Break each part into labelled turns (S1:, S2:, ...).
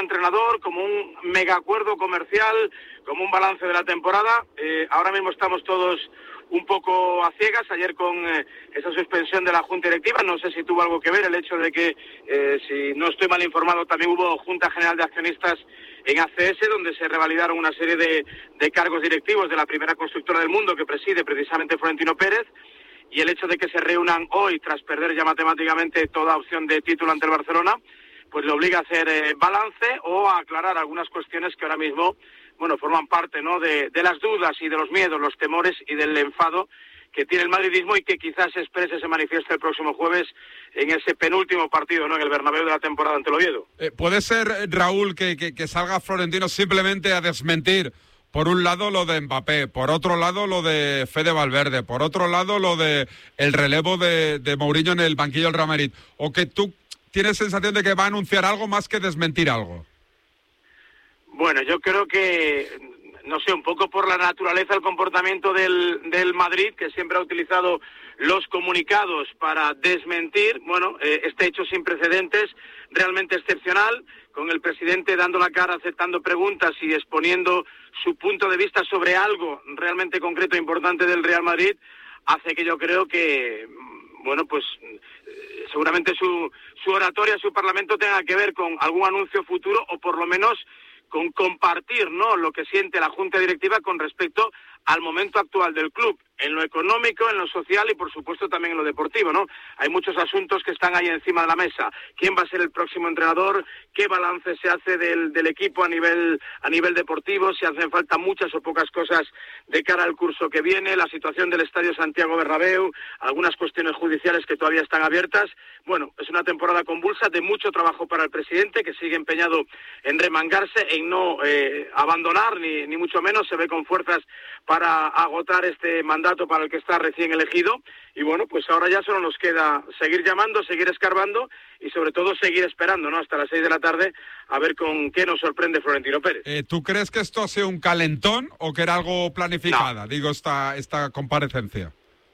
S1: entrenador, como un mega acuerdo comercial, como un balance de la temporada. Ahora mismo estamos todos un poco a ciegas. Ayer con esa suspensión de la Junta Directiva, no sé si tuvo algo que ver el hecho de que, si no estoy mal informado, también hubo Junta General de Accionistas en ACS, donde se revalidaron una serie de cargos directivos de la primera constructora del mundo que preside precisamente Florentino Pérez, y el hecho de que se reúnan hoy tras perder ya matemáticamente toda opción de título ante el Barcelona, pues le obliga a hacer balance o a aclarar algunas cuestiones que ahora mismo, bueno, forman parte, ¿no?, de las dudas y de los miedos, los temores y del enfado que tiene el madridismo, y que quizás se exprese, se manifieste el próximo jueves en ese penúltimo partido, ¿no?, en el Bernabéu de la temporada ante el Oviedo.
S2: ¿Puede ser, Raúl, que salga Florentino simplemente a desmentir, por un lado, lo de Mbappé, por otro lado, lo de Fede Valverde, por otro lado, lo de el relevo de Mourinho en el banquillo del Real Madrid? ¿O que tú tienes sensación de que va a anunciar algo más que desmentir algo?
S1: Bueno, yo creo que, no sé, un poco por la naturaleza del comportamiento del Madrid, que siempre ha utilizado los comunicados para desmentir, bueno, este hecho sin precedentes, realmente excepcional, con el presidente dando la cara, aceptando preguntas y exponiendo su punto de vista sobre algo realmente concreto e importante del Real Madrid, hace que yo creo que, bueno, pues seguramente su oratoria, su parlamento tenga que ver con algún anuncio futuro, o por lo menos con compartir, ¿no?, lo que siente la Junta Directiva con respecto al momento actual del club, en lo económico, en lo social y por supuesto también en lo deportivo, ¿no? Hay muchos asuntos que están ahí encima de la mesa. ¿Quién va a ser el próximo entrenador? ¿Qué balance se hace del equipo a nivel deportivo? Si hacen falta muchas o pocas cosas de cara al curso que viene, la situación del Estadio Santiago Bernabéu, algunas cuestiones judiciales que todavía están abiertas. Bueno, es una temporada convulsa, de mucho trabajo para el presidente, que sigue empeñado en remangarse, en no abandonar, ni mucho menos. Se ve con fuerzas para agotar este mandato para el que está recién elegido, y bueno, pues ahora ya solo nos queda seguir llamando, seguir escarbando y sobre todo seguir esperando, ¿no?, hasta las 6 de la tarde a ver con qué nos sorprende Florentino Pérez.
S2: ¿Tú crees que esto ha sido un calentón o que era algo planificada?
S1: No.
S2: Digo, esta comparecencia.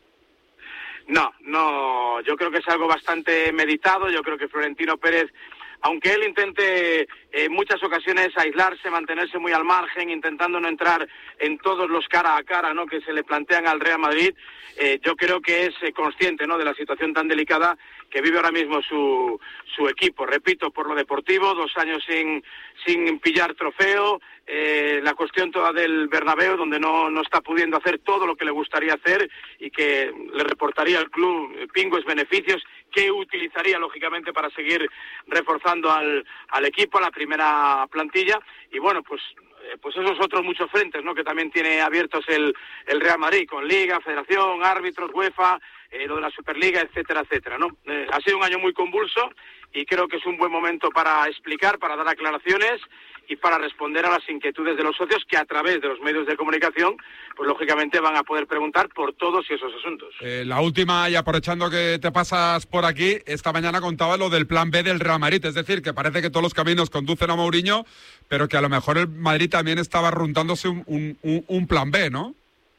S1: No, yo creo que es algo bastante meditado. Yo creo que Florentino Pérez, aunque él intente en muchas ocasiones aislarse, mantenerse muy al margen, intentando no entrar en todos los cara a cara, ¿no?, que se le plantean al Real Madrid, yo creo que es consciente, ¿no?, de la situación tan delicada que vive ahora mismo su equipo. Repito, por lo deportivo, 2 años sin pillar trofeo, la cuestión toda del Bernabéu, donde no está pudiendo hacer todo lo que le gustaría hacer y que le reportaría al club pingües beneficios que utilizaría lógicamente para seguir reforzando al equipo, a la primera plantilla. Y bueno, pues esos otros muchos frentes, ¿no?, que también tiene abiertos el Real Madrid, con Liga, Federación, árbitros, UEFA, lo de la Superliga, etcétera, etcétera, ¿no? Ha sido un año muy convulso y creo que es un buen momento para explicar, para dar aclaraciones y para responder a las inquietudes de los socios, que a través de los medios de comunicación, pues lógicamente van a poder preguntar por todos esos asuntos.
S2: La última, y aprovechando que te pasas por aquí, esta mañana contaba lo del plan B del Real Madrid, es decir, que parece que todos los caminos conducen a Mourinho, pero que a lo mejor el Madrid también estaba arruntándose un plan B, ¿no?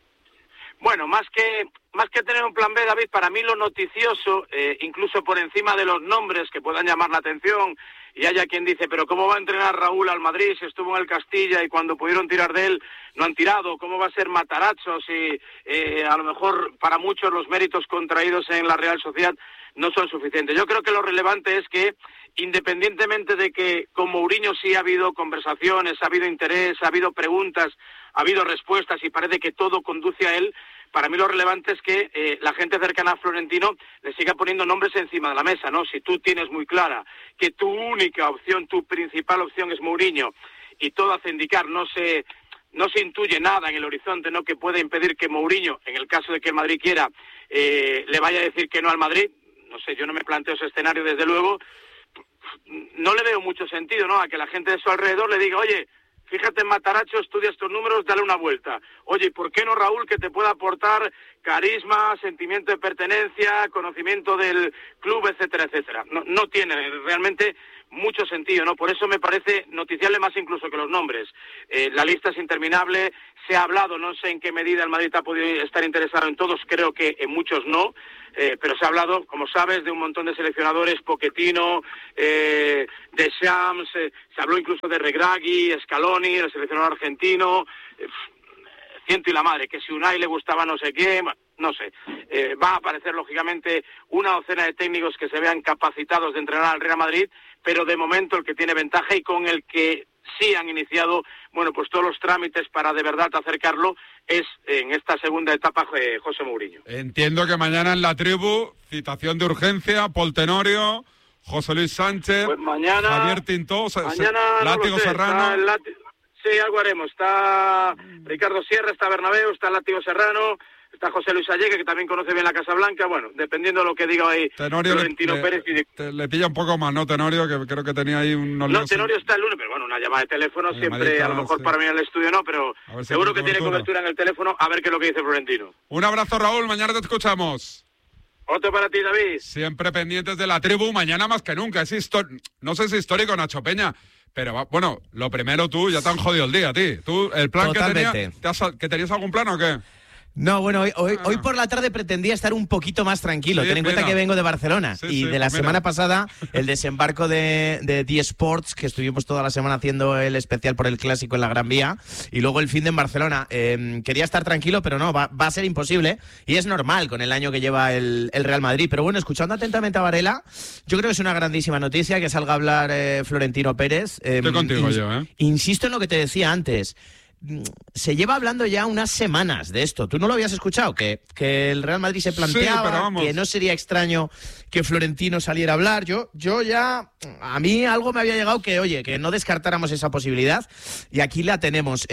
S1: Bueno, más que tener un plan B, David, para mí lo noticioso, incluso por encima de los nombres que puedan llamar la atención, y haya quien dice, pero ¿cómo va a entrenar Raúl al Madrid si estuvo en el Castilla y cuando pudieron tirar de él no han tirado? ¿Cómo va a ser Matarazzo si a lo mejor para muchos los méritos contraídos en la Real Sociedad no son suficientes? Yo creo que lo relevante es que, independientemente de que con Mourinho sí ha habido conversaciones, ha habido interés, ha habido preguntas, ha habido respuestas y parece que todo conduce a él, para mí lo relevante es que la gente cercana a Florentino le siga poniendo nombres encima de la mesa, ¿no? Si tú tienes muy clara que tu única opción, tu principal opción es Mourinho, y todo hace indicar, no se intuye nada en el horizonte, ¿no?, que pueda impedir que Mourinho, en el caso de que el Madrid quiera, le vaya a decir que no al Madrid. No sé, yo no me planteo ese escenario desde luego. No le veo mucho sentido, ¿no?, a que la gente de su alrededor le diga, oye, fíjate en Matarazzo, estudia estos números, dale una vuelta. Oye, ¿por qué no Raúl, que te pueda aportar carisma, sentimiento de pertenencia, conocimiento del club, etcétera, etcétera? No tiene realmente mucho sentido, ¿no? Por eso me parece noticiable más incluso que los nombres. La lista es interminable, se ha hablado, no sé en qué medida el Madrid ha podido estar interesado en todos, creo que en muchos no, pero se ha hablado, como sabes, de un montón de seleccionadores, Pochettino, Deschamps, se habló incluso de Regragui, Scaloni, el seleccionador argentino, ciento y la madre, que si Unai le gustaba no sé qué, no sé. Va a aparecer, lógicamente, una docena de técnicos que se vean capacitados de entrenar al Real Madrid, pero de momento el que tiene ventaja y con el que sí han iniciado, bueno, pues todos los trámites para de verdad acercarlo, es en esta segunda etapa José Mourinho.
S2: Entiendo que mañana en la tribu, citación de urgencia, Pol Tenorio, José Luis Sánchez,
S1: pues mañana,
S2: Javier Tintó,
S1: mañana
S2: Látigo Serrano.
S1: Sí, algo haremos. Está Ricardo Sierra, está Bernabéu, está Látigo Serrano, está José Luis Allegue, que también conoce bien la Casa Blanca. Bueno, dependiendo de lo que diga ahí
S2: Tenorio
S1: Florentino Pérez.
S2: Le pilla un poco más, ¿no, Tenorio? Que creo que tenía ahí unos
S1: líos. No, Tenorio está el lunes, pero bueno, una llamada de teléfono siempre, a lo mejor sí. Para mí en el estudio no, pero si seguro que tiene cobertura en el teléfono, a ver qué es lo que dice Florentino.
S2: Un abrazo, Raúl, mañana te escuchamos.
S1: Otro para ti, David.
S2: Siempre pendientes de la tribu, mañana más que nunca. No sé si histórico, Nacho Peña. Pero bueno, lo primero tú, ya te han jodido el día a ti. ¿Tú, el plan
S3: Totalmente.
S2: que tenías algún plan o qué?
S3: No, bueno, hoy por la tarde pretendía estar un poquito más tranquilo. Sí, ten en cuenta que vengo de Barcelona y de la semana pasada el desembarco de The Sports, que estuvimos toda la semana haciendo el especial por el Clásico en la Gran Vía, y luego el fin de en Barcelona. Quería estar tranquilo, pero no, va a ser imposible, y es normal con el año que lleva el Real Madrid. Pero bueno, escuchando atentamente a Varela, yo creo que es una grandísima noticia que salga a hablar Florentino Pérez.
S2: Estoy contigo yo,
S3: Insisto en lo que te decía antes. Se lleva hablando ya unas semanas de esto. ¿Tú no lo habías escuchado? Que el Real Madrid se planteaba que no sería extraño que Florentino saliera a hablar. Yo ya, a mí algo me había llegado que, oye, que no descartáramos esa posibilidad, y aquí la tenemos.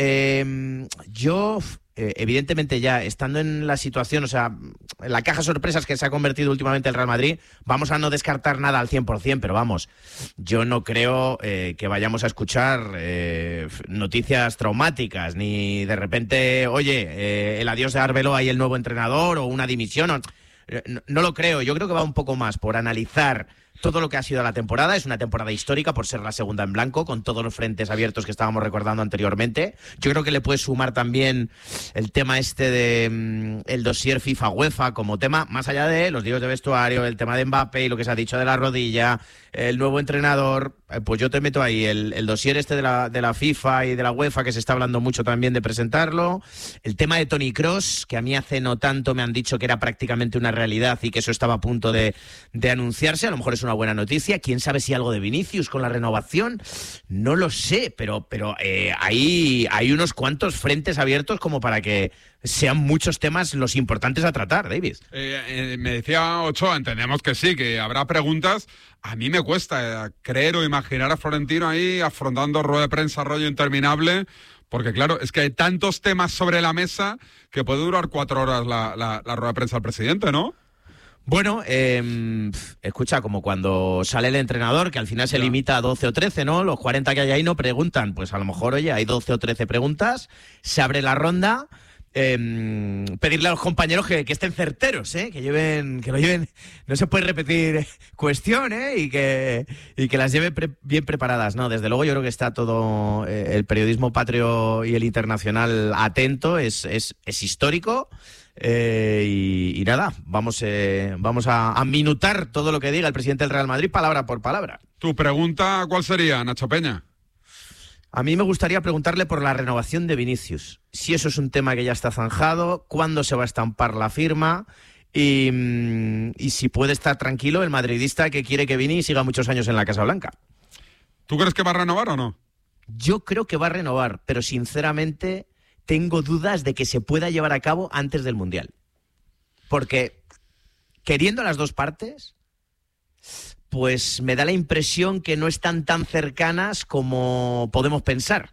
S3: Evidentemente ya estando en la situación, o sea, en la caja sorpresas que se ha convertido últimamente el Real Madrid, vamos a no descartar nada al 100%, pero vamos, yo no creo que vayamos a escuchar noticias traumáticas, ni de repente, oye, el adiós de Arbeloa y el nuevo entrenador, o una dimisión, no lo creo. Yo creo que va un poco más por analizar todo lo que ha sido la temporada. Es una temporada histórica por ser la segunda en blanco, con todos los frentes abiertos que estábamos recordando anteriormente. Yo creo que le puede sumar también el tema de el dossier FIFA-UEFA como tema, más allá de los líos de vestuario, el tema de Mbappé y lo que se ha dicho de la rodilla, el nuevo entrenador. Pues yo te meto ahí el dossier de la FIFA y de la UEFA, que se está hablando mucho también de presentarlo. El tema de Toni Kroos, que a mí hace no tanto me han dicho que era prácticamente una realidad y que eso estaba a punto de anunciarse. A lo mejor es una buena noticia. ¿Quién sabe si algo de Vinicius con la renovación? No lo sé, pero hay unos cuantos frentes abiertos como para que sean muchos temas los importantes a tratar, David.
S2: Me decía Ochoa, entendemos que sí, que habrá preguntas. A mí me cuesta creer o imaginar a Florentino ahí afrontando rueda de prensa rollo interminable, porque claro, es que hay tantos temas sobre la mesa que puede durar 4 horas la rueda de prensa del presidente, ¿no?
S3: Bueno, escucha, como cuando sale el entrenador, que al final se limita a 12 o 13, ¿no? Los 40 que hay ahí no preguntan. Pues a lo mejor, oye, hay 12 o 13 preguntas, se abre la ronda. Pedirle a los compañeros que estén certeros, que lo lleven, no se puede repetir cuestión, y que las lleve bien preparadas. No, desde luego yo creo que está todo el periodismo patrio y el internacional atento, es histórico. Y nada, vamos a minutar todo lo que diga el presidente del Real Madrid, palabra por palabra.
S2: ¿Tu pregunta cuál sería, Nacho Peña?
S3: A mí me gustaría preguntarle por la renovación de Vinicius. Si eso es un tema que ya está zanjado, cuándo se va a estampar la firma y si puede estar tranquilo el madridista que quiere que Vini siga muchos años en la Casa Blanca.
S2: ¿Tú crees que va a renovar o no?
S3: Yo creo que va a renovar, pero sinceramente tengo dudas de que se pueda llevar a cabo antes del Mundial. Porque queriendo las dos partes, pues me da la impresión que no están tan cercanas como podemos pensar.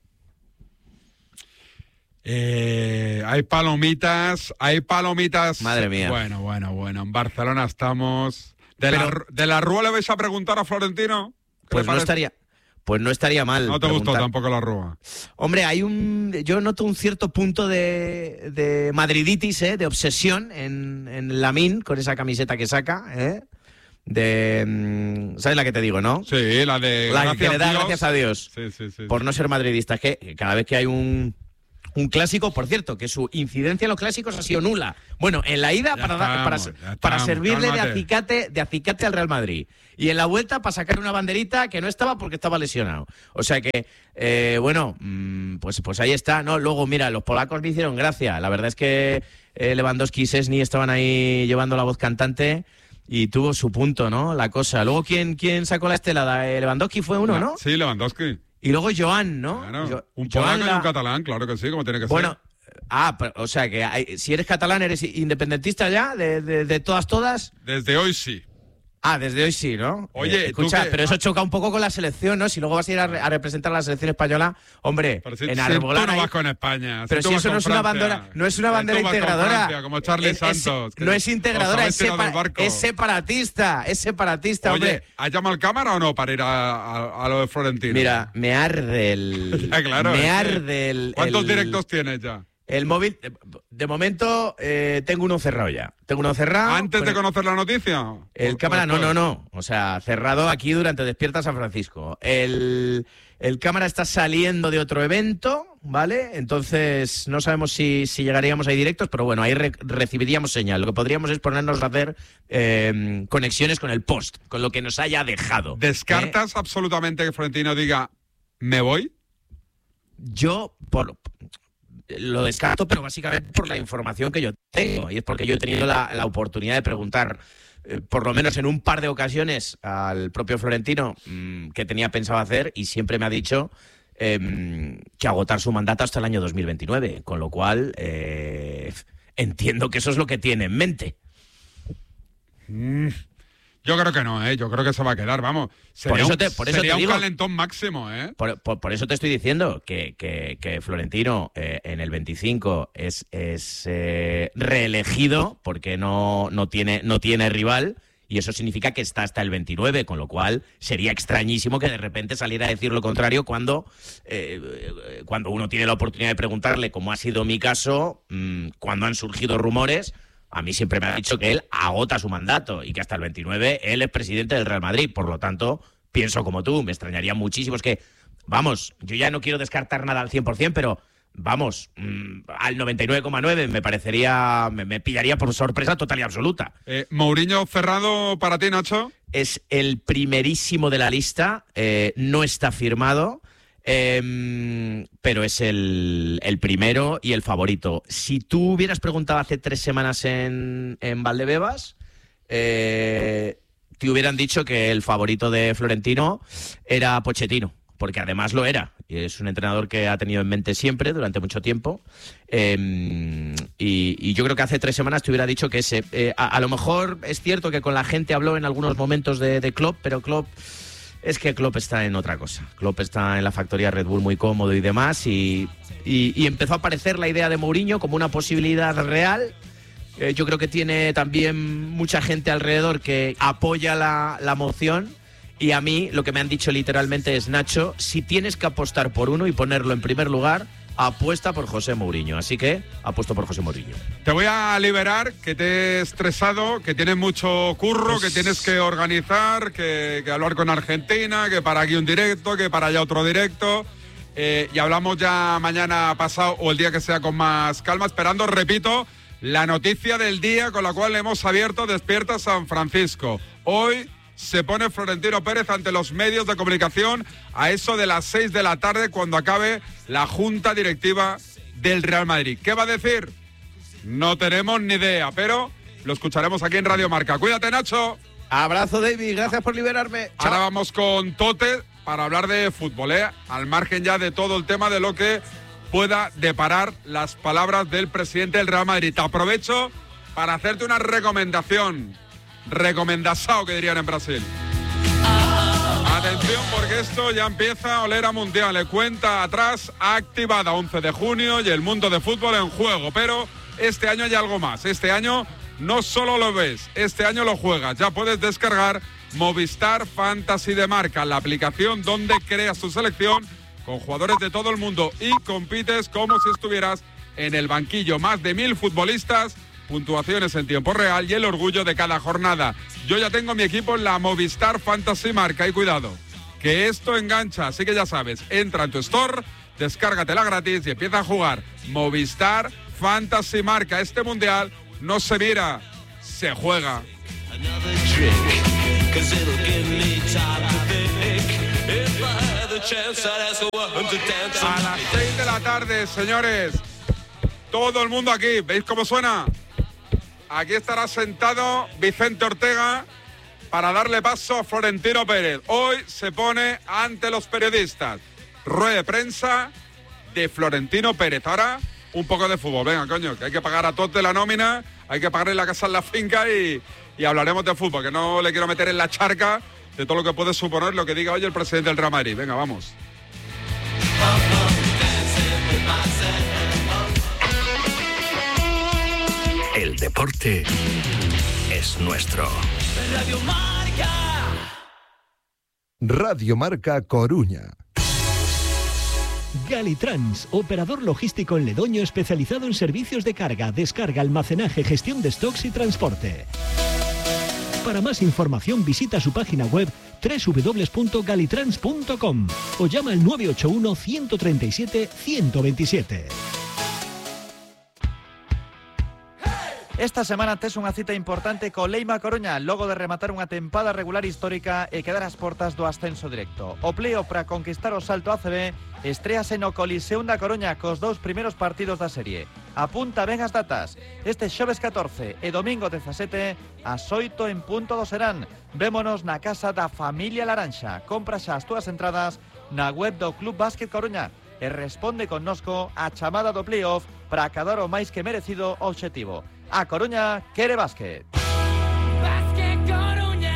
S2: Hay palomitas.
S3: Madre mía.
S2: Bueno. En Barcelona estamos. ¿De la Rúa le vais a preguntar a Florentino?
S3: Pues no estaría mal.
S2: No te gustó tampoco la Rúa.
S3: Hombre, yo noto un cierto punto de madriditis, de obsesión en Lamine con esa camiseta que saca, ¿sabes la que te digo, no?
S2: Sí, la de
S3: La que le da gracias a Dios
S2: sí.
S3: por no ser madridista. Es que cada vez que hay un clásico, por cierto, que su incidencia en los clásicos ha sido nula. Bueno, en la ida para servirle de acicate al Real Madrid. Y en la vuelta para sacar una banderita que no estaba porque estaba lesionado. O sea que, pues ahí está, ¿no? Luego, mira, los polacos me hicieron gracia. La verdad es que Lewandowski y Szczęsny estaban ahí llevando la voz cantante y tuvo su punto, ¿no? La cosa. Luego, ¿quién sacó la estelada? Lewandowski fue uno, ¿no?
S2: Sí, Lewandowski.
S3: Y luego Joan, ¿no?
S2: Claro, un polaco y un catalán, claro que sí, como tiene que ser.
S3: Bueno, o sea que si eres catalán, ¿eres independentista ya? ¿De todas?
S2: Desde hoy sí.
S3: Desde hoy sí, ¿no?
S2: Oye,
S3: escucha, pero eso choca un poco con la selección, ¿no? Si luego vas a ir a representar a la selección española, hombre,
S2: enarbolar. Tú no vas con España.
S3: Pero si eso no es una bandera, integradora.
S2: Francia, como Charlie Santos.
S3: No es integradora, es separatista,
S2: Oye,
S3: hombre.
S2: ¿has llamado al cámara o no para ir a lo de Florentino?
S3: Mira, me arde el...
S2: Claro,
S3: arde el...
S2: ¿Cuántos directos tienes ya?
S3: El móvil, de momento, tengo uno cerrado ya.
S2: ¿Antes de conocer la noticia?
S3: El cámara, no. O sea, cerrado aquí durante Despierta San Francisco. El cámara está saliendo de otro evento, ¿vale? Entonces, no sabemos si llegaríamos ahí directos, pero bueno, ahí recibiríamos señal. Lo que podríamos es ponernos a hacer conexiones con el post, con lo que nos haya dejado.
S2: ¿Descartas absolutamente que Florentino diga, me voy?
S3: Yo, lo descarto, pero básicamente por la información que yo tengo. Y es porque yo he tenido la oportunidad de preguntar, por lo menos en un par de ocasiones, al propio Florentino qué tenía pensado hacer, y siempre me ha dicho que agotar su mandato hasta el año 2029. Con lo cual, entiendo que eso es lo que tiene en mente.
S2: Yo creo que no, yo creo que se va a quedar, vamos. Sería un calentón máximo,
S3: Por eso te estoy diciendo que Florentino en el 25 es reelegido porque no tiene rival, y eso significa que está hasta el 29, con lo cual sería extrañísimo que de repente saliera a decir lo contrario cuando uno tiene la oportunidad de preguntarle, como ha sido mi caso, cuando han surgido rumores. A mí siempre me ha dicho que él agota su mandato y que hasta el 29 él es presidente del Real Madrid. Por lo tanto, pienso como tú, me extrañaría muchísimo. Es que, vamos, yo ya no quiero descartar nada al 100%, pero, vamos, al 99,9 me pillaría por sorpresa total y absoluta.
S2: ¿Mourinho cerrado para ti, Nacho?
S3: Es el primerísimo de la lista, no está firmado. Pero es el primero y el favorito. Si tú hubieras preguntado hace 3 semanas en Valdebebas, te hubieran dicho que el favorito de Florentino era Pochettino, porque además lo era. Y es un entrenador que ha tenido en mente siempre, durante mucho tiempo. Y yo creo que hace 3 semanas te hubiera dicho que ese. A lo mejor es cierto que con la gente habló en algunos momentos de Klopp, pero Klopp está en otra cosa. Klopp está en la factoría Red Bull muy cómodo y demás, y empezó a aparecer la idea de Mourinho como una posibilidad real. Yo creo que tiene también mucha gente alrededor que apoya la moción, y a mí lo que me han dicho literalmente es: Nacho, si tienes que apostar por uno y ponerlo en primer lugar, apuesta por José Mourinho. Así que apuesto por José Mourinho.
S2: Te voy a liberar, que te he estresado, que tienes mucho curro, que tienes que organizar, que hablar con Argentina, que para aquí un directo, que para allá otro directo. Y hablamos ya mañana pasado o el día que sea con más calma, esperando, repito, la noticia del día con la cual hemos abierto Despierta San Francisco. Hoy se pone Florentino Pérez ante los medios de comunicación a eso de las 6 de la tarde, cuando acabe la junta directiva del Real Madrid. ¿Qué va a decir? No tenemos ni idea, pero lo escucharemos aquí en Radio Marca. Cuídate, Nacho.
S3: Abrazo, David. Gracias por liberarme.
S2: Ahora vamos con Tote para hablar de fútbol, al margen ya de todo el tema de lo que pueda deparar las palabras del presidente del Real Madrid. Te aprovecho para hacerte una recomendación. Recomendasao, que dirían en Brasil. Atención, porque esto ya empieza a oler a mundial. Cuenta atrás activada, 11 de junio, y el mundo de fútbol en juego. Pero este año hay algo más. Este año no solo lo ves, este año lo juegas. Ya puedes descargar Movistar Fantasy de Marca, la aplicación donde creas tu selección con jugadores de todo el mundo y compites como si estuvieras en el banquillo. Más de 1000 futbolistas puntuaciones en tiempo real y el orgullo de cada jornada. Yo ya tengo mi equipo en la Movistar Fantasy Marca y cuidado, que esto engancha, así que ya sabes, entra en tu store, descárgatela gratis y empieza a jugar. Movistar Fantasy Marca. Este mundial no se mira, se juega. A las 6 de la tarde, señores, todo el mundo aquí, ¿veis cómo suena? Aquí estará sentado Vicente Ortega para darle paso a Florentino Pérez. Hoy se pone ante los periodistas. Rueda de prensa de Florentino Pérez. Ahora un poco de fútbol. Venga, coño, que hay que pagar a todos de la nómina, hay que pagarle la casa en la finca y hablaremos de fútbol, que no le quiero meter en la charca de todo lo que puede suponer lo que diga hoy el presidente del Real Madrid. Venga, vamos.
S4: El deporte es nuestro.
S5: Radio Marca.
S6: Radio Marca Coruña.
S7: Galitrans, operador logístico en Ledoño especializado en servicios de carga, descarga, almacenaje, gestión de stocks y transporte. Para más información visita su página web www.galitrans.com o llama al 981 137 127.
S8: Esta semana tes unha cita importante co Leima Coruña, logo de rematar unha tempada regular histórica e quedar ás portas do ascenso directo. O pleo para conquistar o salto ACB estréase no Coliseum da Coruña cos 2 primeiros partidos da serie. Apunta ben as datas. Este xoves 14 e domingo 17 ás 8 en punto do serán. Vémonos na casa da familia Laranxa. Compra xa as túas entradas na web do Club Básquet Coruña e responde connosco a chamada do playoff para acadar o máis que merecido obxectivo. A Coruña quere básquet.
S5: Básquet Coruña.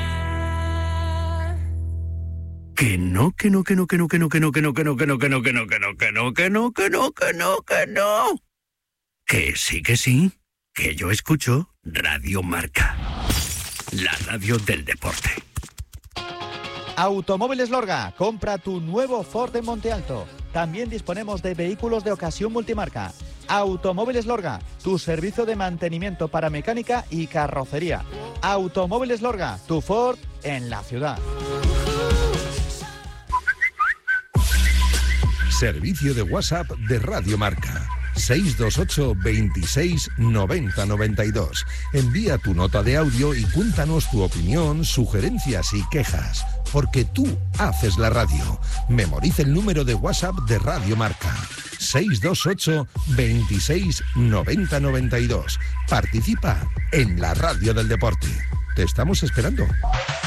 S4: Que no. Que sí. Que yo escucho Radio Marca. La radio del deporte.
S8: Automóviles Lorga, compra tu nuevo Ford en Monte Alto. También disponemos de vehículos de ocasión multimarca. Automóviles Lorga, tu servicio de mantenimiento para mecánica y carrocería. Automóviles Lorga, tu Ford en la ciudad.
S6: Servicio de WhatsApp de Radio Marca. 628 26 90 92. Envía tu nota de audio y cuéntanos tu opinión, sugerencias y quejas. Porque tú haces la radio. Memoriza el número de WhatsApp de Radio Marca. 628 26 90 92. Participa en la radio del deporte. Te estamos esperando.